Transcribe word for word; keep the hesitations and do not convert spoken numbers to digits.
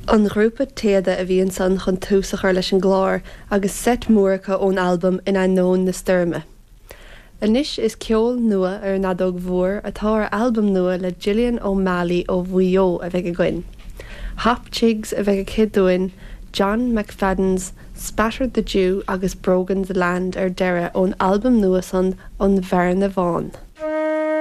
An grúpa téada a bhíonn san chun túsachar leis an gláir agus set múracha ón albumm in an nón na stúrma. Anis is ceol nua ar nadóg mhór atá ar albumm nua le Gillian O'Malley ó Bhuio a bheith a gcuin. Hap Chigs a bheith a cidúin, John McFadden's Spattered the Jew agus Brogan the Land ar deire ón albumm nua san an Bhar na Bháin.